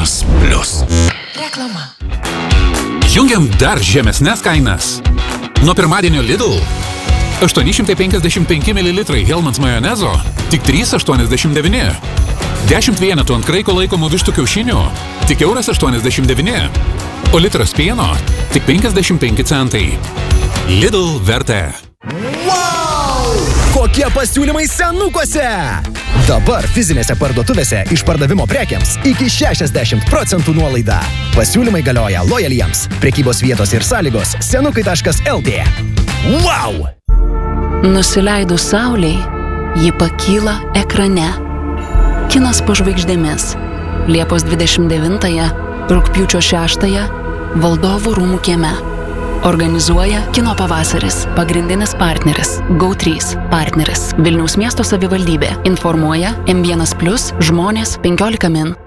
M1+. Reklama. Jungiam dar žemesnes kainas. Nuo pirmadienio Lidl 855 ml Hellmann's majonezo tik 3,89. 10 vienetų ant kraiko laikomų vištų kiaušinių tik €1,89. O litras pieno tik 55 centai. Lidl vertė. Wow! Kokie pasiūlymai senukuose! Dabar fizinėse parduotuvėse išpardavimo prekiams iki 60% nuolaida. Pasiūlymai galioja lojaliems. Prekybos vietos ir sąlygos senukai.lt. Wow! Nusileidus saulei, ji pakyla ekrane. Kinas po žvaigždėmis. Liepos 29-ąją, rugpjūčio 6-ąją, Valdovų rūmų kieme. Organizuoja Kino pavasaris. Pagrindinis partneris GO3. Partneris Vilniaus miesto savivaldybė. Informuoja M1+, žmonės 15 min.